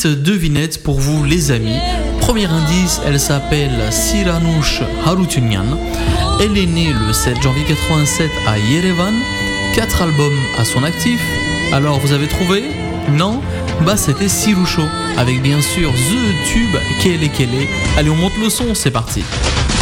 petite devinette pour vous les amis. Premier indice, elle s'appelle Siranush Harutyunyan. Elle est née le 7 janvier 87 à Yerevan. 4 albums à son actif. Alors vous avez trouvé? Non? Bah c'était Sirusho, avec bien sûr The Tube Kele Kele. Allez, on monte le son, c'est parti.